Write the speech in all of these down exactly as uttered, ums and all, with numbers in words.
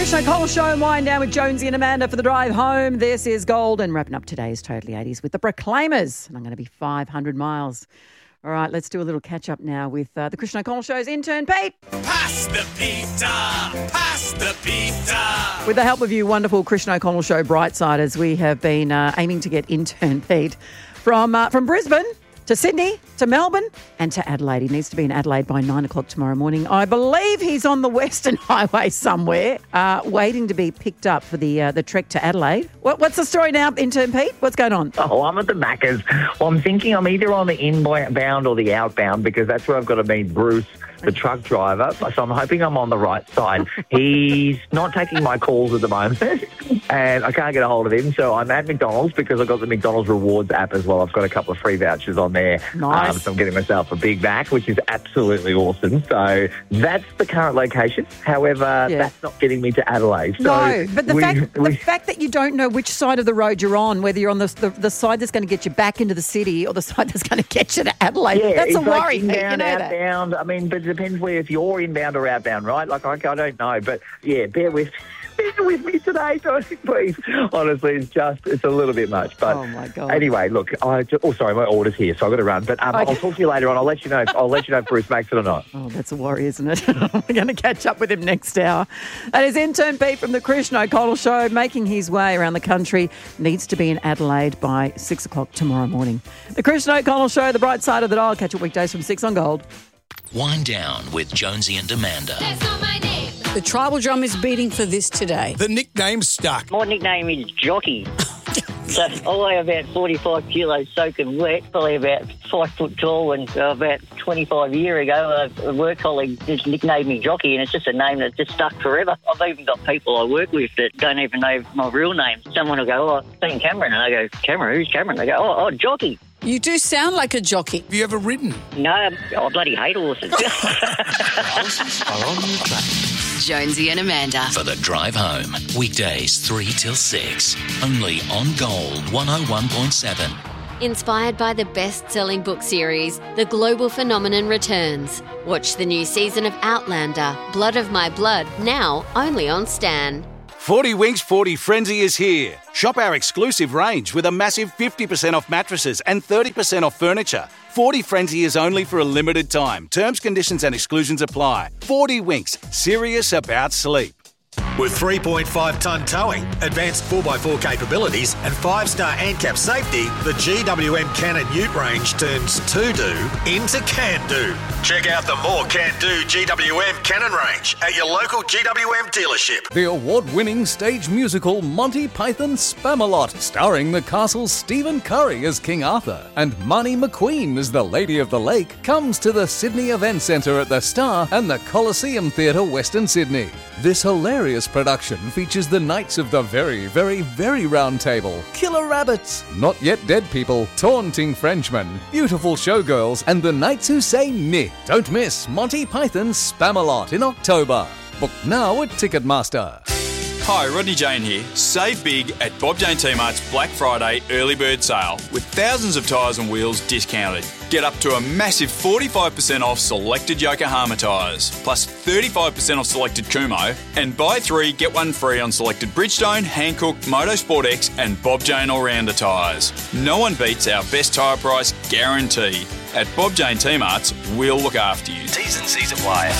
Krishna Cole Show and Wind Down with Jonesy and Amanda for the drive home. This is Gold and wrapping up today's Totally eighties with the Proclaimers. And I'm going to be five hundred miles. All right, let's do a little catch-up now with uh, the Krishna Cole Show's intern, Pete. Pass the pizza! Pass the pizza! With the help of you wonderful Krishna O'Connell Show Brightsiders, we have been uh, aiming to get intern Pete from uh, from Brisbane to Sydney to Melbourne and to Adelaide. He needs to be in Adelaide by nine o'clock tomorrow morning. I believe he's on the Western Highway somewhere, uh, waiting to be picked up for the uh, the trek to Adelaide. What, what's the story now, intern Pete? What's going on? Oh, I'm at the Macca's. Well, I'm thinking I'm either on the inbound or the outbound because that's where I've got to meet Bruce, the truck driver. So I'm hoping I'm on the right side. He's not taking my calls at the moment and I can't get a hold of him. So I'm at McDonald's because I've got the McDonald's Rewards app as well. I've got a couple of free vouchers on there. Nice. Um, so I'm getting myself a Big Mac, which is absolutely awesome. So that's the current location. However, Yeah. that's not getting me to Adelaide. So No, but the we, fact we, the fact that you don't know which side of the road you're on, whether you're on the the, the side that's going to get you back into the city or the side that's going to get you to Adelaide, Yeah, that's it's a worry. like Pete, you inbound, know that. outbound. I mean, but it depends where if you're inbound or outbound, right? Like, I, I don't know. But, yeah, bear with bear with me today, Tony, please. Honestly, it's just, it's a little bit much. But Oh, my God. Anyway, look, I just, oh, sorry, my order's here, so I've got to run. But um, Okay. I'll talk to you later on. I'll let you know if, I'll let you know if Bruce makes it or not. Oh, that's a worry, isn't it? We're going to catch up with him next hour. That is intern Pete from the Krishna O'Connell Show, making his way around the country. Needs to be in Adelaide by six o'clock tomorrow morning. The Krishna O'Connell Show, the bright side of the dial. Catch it weekdays from six on Gold. Wind Down with Jonesy and Amanda. That's not my name. The tribal drum is beating for this today. The nickname's stuck. My nickname is Jockey. So I weigh about forty-five kilos soaking wet, probably about five foot tall, and uh, about twenty-five years ago, a, a work colleague just nicknamed me Jockey, and it's just a name that's just stuck forever. I've even got people I work with that don't even know my real name. Someone will go, oh, I've seen Cameron, and I go, Cameron, who's Cameron? They go, oh, oh, Jockey. You do sound like a jockey. Have you ever ridden? No, I bloody hate horses. Horses are on the track. Jonesy and Amanda. For the drive home. Weekdays three till six. Only on Gold one oh one point seven. Inspired by the best-selling book series, The Global Phenomenon returns. Watch the new season of Outlander, Blood of My Blood, now only on Stan. forty Winks forty Frenzy is here. Shop our exclusive range with a massive fifty percent off mattresses and thirty percent off furniture. forty Frenzy is only for a limited time. Terms, conditions and exclusions apply. forty Winks, serious about sleep. With three point five tonne towing, advanced four by four capabilities and five star ANCAP safety, the G W M Cannon Ute range turns to-do into can-do. Check out the more can-do G W M Cannon range at your local G W M dealership. The award-winning stage musical Monty Python Spamalot, starring the castle's Stephen Curry as King Arthur and Marnie McQueen as the Lady of the Lake, comes to the Sydney Event Centre at the Star and the Coliseum Theatre, Western Sydney. This hilarious production features the Knights of the Very, Very, Very Round Table, Killer Rabbits, Not Yet Dead People, Taunting Frenchmen, Beautiful Showgirls, and the Knights Who Say Meh. Don't miss Monty Python's Spamalot in October. Book now at Ticketmaster. Hi, Rodney Jane here. Save big at Bob Jane T-Mart's Black Friday early bird sale with thousands of tyres and wheels discounted. Get up to a massive forty-five percent off selected Yokohama tyres, plus thirty-five percent off selected Kumho, and buy three, get one free on selected Bridgestone, Hankook, Motorsport X and Bob Jane All-Rounder tyres. No one beats our best tyre price guarantee. At Bob Jane T-Mart's, we'll look after you. T's and C's apply.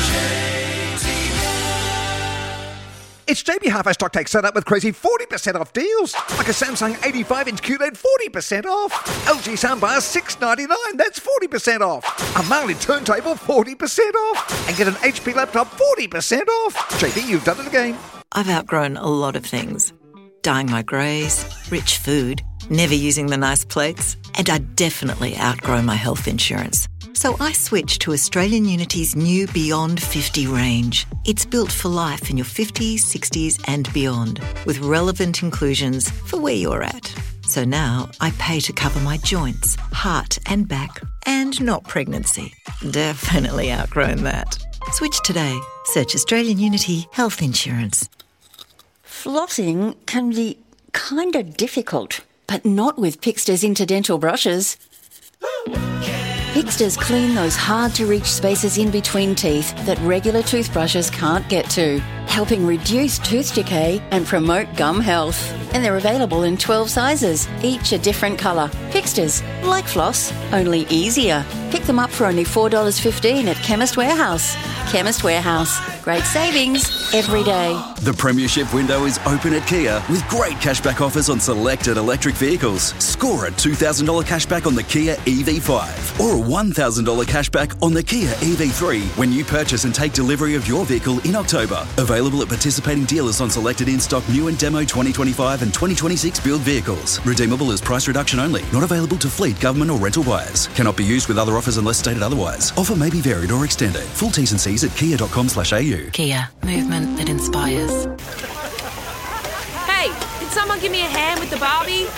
It's J B Half-Hour Stock Take set up with crazy forty percent off deals. Like a Samsung eighty-five inch Q L E D, forty percent off. L G soundbar, six ninety-nine, that's forty percent off. A Marley turntable, forty percent off. And get an H P laptop, forty percent off. J B, you've done it again. I've outgrown a lot of things. Dyeing my greys, rich food, never using the nice plates, and I definitely outgrow my health insurance. So I switched to Australian Unity's new Beyond fifty range. It's built for life in your fifties, sixties and beyond, with relevant inclusions for where you're at. So now I pay to cover my joints, heart and back, and not pregnancy. Definitely outgrown that. Switch today. Search Australian Unity Health Insurance. Flossing can be kind of difficult, but not with Pixter's Interdental brushes. Pixter's clean those hard-to-reach spaces in between teeth that regular toothbrushes can't get to. helping reduce tooth decay and promote gum health. And they're available in twelve sizes, each a different colour. Fixtures, like floss, only easier. Pick them up for only four dollars fifteen at Chemist Warehouse. Chemist Warehouse. Great savings every day. The Premiership window is open at Kia with great cashback offers on selected electric vehicles. Score a two thousand dollars cashback on the Kia E V five or a one thousand dollars cashback on the Kia E V three when you purchase and take delivery of your vehicle in October. Available at participating dealers on selected in-stock new and demo twenty twenty-five and twenty twenty-six build vehicles. Redeemable as price reduction only. Not available to fleet, government or rental buyers. Cannot be used with other offers unless stated otherwise. Offer may be varied or extended. Full T's and C's at kia dot com slash a u. Kia. Movement that inspires. Hey, can someone give me a hand with the Barbie?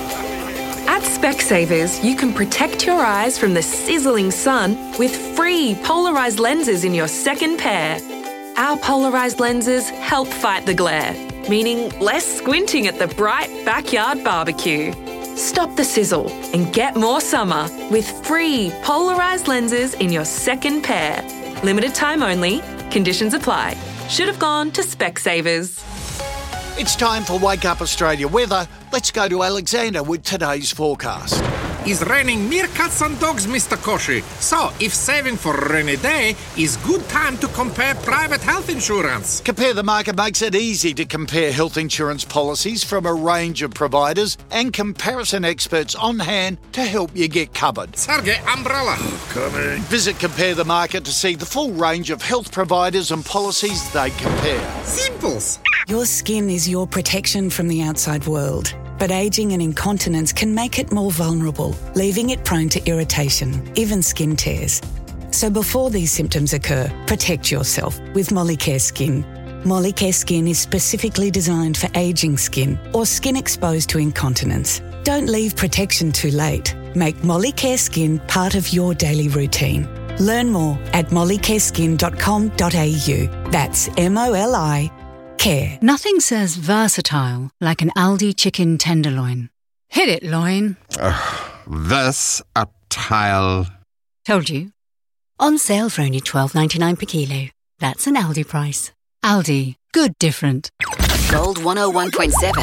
At Specsavers, you can protect your eyes from the sizzling sun with free polarised lenses in your second pair. Our polarised lenses help fight the glare, meaning less squinting at the bright backyard barbecue. Stop the sizzle and get more summer with free polarised lenses in your second pair. Limited time only. Conditions apply. Should have gone to Specsavers. It's time for Wake Up Australia weather. Let's go to Alexander with today's forecast. It's raining meerkats and dogs, Mister Koshi. So, if saving for a rainy day is good time to compare private health insurance. Compare the Market makes it easy to compare health insurance policies from a range of providers and comparison experts on hand to help you get covered. Sergey, umbrella. Coming. Visit Compare the Market to see the full range of health providers and policies they compare. Simples. Your skin is your protection from the outside world. But ageing and incontinence can make it more vulnerable, leaving it prone to irritation, even skin tears. So before these symptoms occur, protect yourself with Molicare Skin. Molicare Skin is specifically designed for ageing skin or skin exposed to incontinence. Don't leave protection too late. Make Molicare Skin part of your daily routine. Learn more at molicare skin dot com dot a u. That's M O L I Care. Nothing says versatile like an Aldi chicken tenderloin. Hit it, loin. Uh, this a tile. Told you. On sale for only twelve ninety-nine per kilo. That's an Aldi price. Aldi. Good different. Gold one oh one point seven.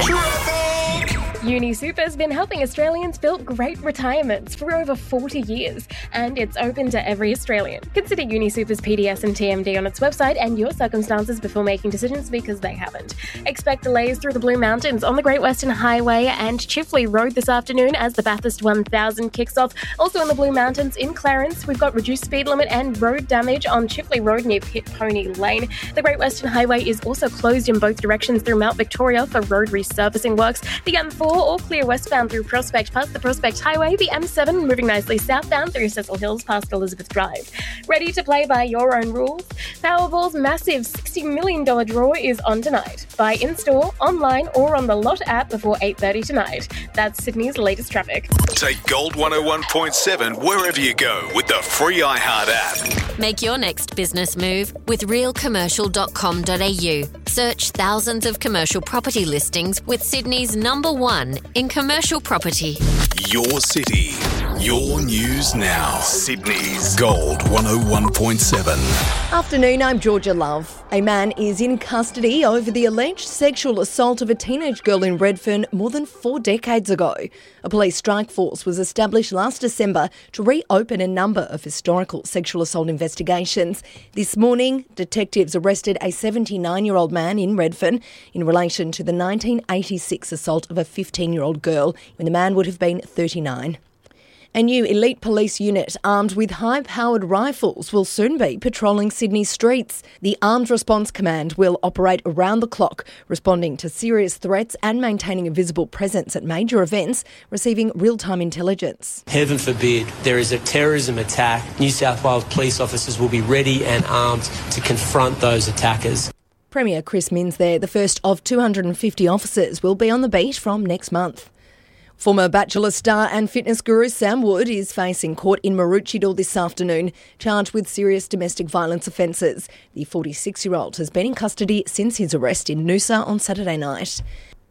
UniSuper's been helping Australians build great retirements for over forty years, and it's open to every Australian. Consider UniSuper's P D S and T M D on its website and your circumstances before making decisions, because they haven't. Expect delays through the Blue Mountains on the Great Western Highway and Chifley Road this afternoon as the Bathurst one thousand kicks off. Also in the Blue Mountains in Clarence, we've got reduced speed limit and road damage on Chifley Road near Pit Pony Lane. The Great Western Highway is also closed in both directions through Mount Victoria for road resurfacing works. The M four all clear westbound through Prospect past the Prospect Highway. The M seven moving nicely southbound through Cecil Hills past Elizabeth Drive. Ready to play by your own rules? Powerball's massive sixty million dollars draw is on tonight. Buy in-store, online or on the Lot app before eight thirty tonight. That's Sydney's latest traffic. Take Gold one oh one point seven wherever you go with the free iHeart app. Make your next business move with real commercial dot com dot a u. Search thousands of commercial property listings with Sydney's number one in commercial property. Your city, your news now. Sydney's Gold one oh one point seven. Afternoon, I'm Georgia Love. A man is in custody over the alleged sexual assault of a teenage girl in Redfern more than four decades ago. A police strike force was established last December to reopen a number of historical sexual assault investigations. This morning, detectives arrested a seventy-nine-year-old man in Redfern in relation to the nineteen eighty-six assault of a fifteen-year-old girl when the man would have been thirty-nine. A new elite police unit armed with high-powered rifles will soon be patrolling Sydney's streets. The Armed Response Command will operate around the clock, responding to serious threats and maintaining a visible presence at major events, receiving real-time intelligence. Heaven forbid there is a terrorism attack. New South Wales police officers will be ready and armed to confront those attackers. Premier Chris Minns there. The first of two hundred fifty officers will be on the beat from next month. Former Bachelor star and fitness guru Sam Wood is facing court in Maroochydore this afternoon, charged with serious domestic violence offences. The forty-six-year-old has been in custody since his arrest in Noosa on Saturday night.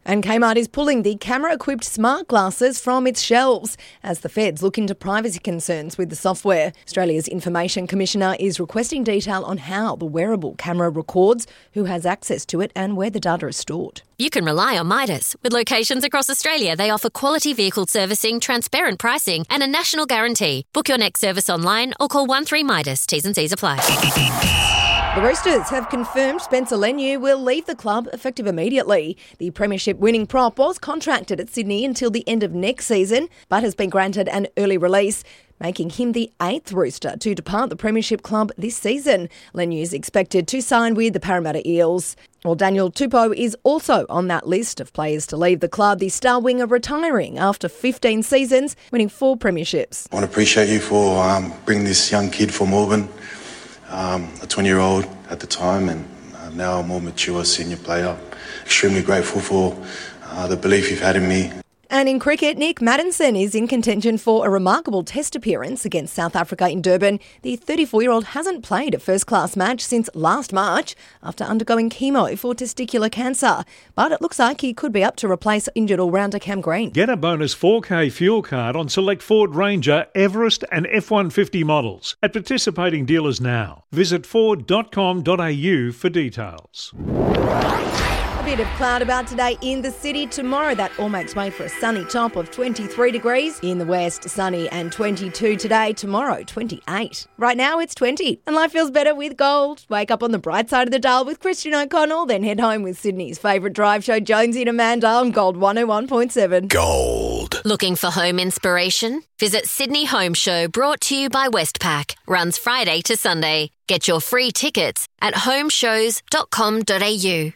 And Kmart is pulling the camera-equipped smart glasses from its shelves as the feds look into privacy concerns with the software. Australia's Information Commissioner is requesting detail on how the wearable camera records, who has access to it and where the data is stored. You can rely on Midas. With locations across Australia, they offer quality vehicle servicing, transparent pricing and a national guarantee. Book your next service online or call one three Midas. T's and C's apply. The Roosters have confirmed Spencer Leniu will leave the club effective immediately. The premiership winning prop was contracted at Sydney until the end of next season, but has been granted an early release, making him the eighth Rooster to depart the premiership club this season. Leniu is expected to sign with the Parramatta Eels. Well, Daniel Tupou is also on that list of players to leave the club, the star winger retiring after fifteen seasons, winning four premierships. I want to appreciate you for um, bringing this young kid from Melbourne, um, a twenty-year-old at the time, and uh, now a more mature senior player. Extremely grateful for uh, the belief you've had in me. And in cricket, Nick Maddinson is in contention for a remarkable test appearance against South Africa in Durban. The thirty-four-year-old hasn't played a first-class match since last March after undergoing chemo for testicular cancer. But it looks like he could be up to replace injured all-rounder Cam Green. Get a bonus four K fuel card on select Ford Ranger, Everest and F one fifty models at participating dealers now. Visit ford dot com dot a u for details. Bit of cloud about today in the city. Tomorrow that all makes way for a sunny top of twenty-three degrees. In the west, sunny and twenty-two today. Tomorrow, twenty-eight. Right now it's twenty. And life feels better with gold. Wake up on the bright side of the dial with Christian O'Connell, then head home with Sydney's favourite drive show, Jonesy and Amanda, on Gold one oh one point seven. Gold. Looking for home inspiration? Visit Sydney Home Show, brought to you by Westpac. Runs Friday to Sunday. Get your free tickets at home shows dot com dot a u.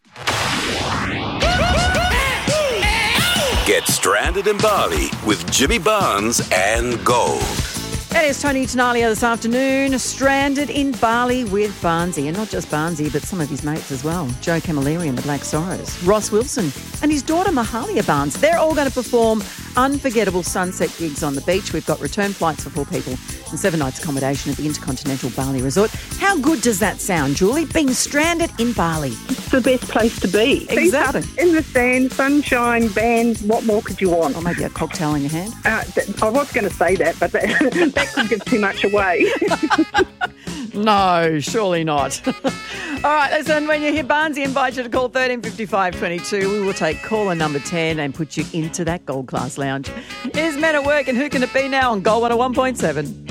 Get stranded in Bali with Jimmy Barnes and Gold. That is Tony Tenalia this afternoon, stranded in Bali with Barnsey, and not just Barnsey, but some of his mates as well. Joe Camilleri and the Black Sorrows, Ross Wilson and his daughter Mahalia Barnes. They're all going to perform unforgettable sunset gigs on the beach. We've got return flights for four people and seven nights accommodation at the Intercontinental Bali Resort. How good does that sound, Julie? Being stranded in Bali. It's the best place to be. Exactly. In the sand, sunshine, bands, what more could you want? Or maybe a cocktail in your hand. Uh, th- I was going to say that, but that, that could give too much away. No, surely not. All right, listen, when you hear Barnsey, invite you to call thirteen fifty-five twenty-two. We will take caller number ten and put you into that Gold Class Lounge. Here's Men at Work, and who can it be now on Gold one oh one point seven?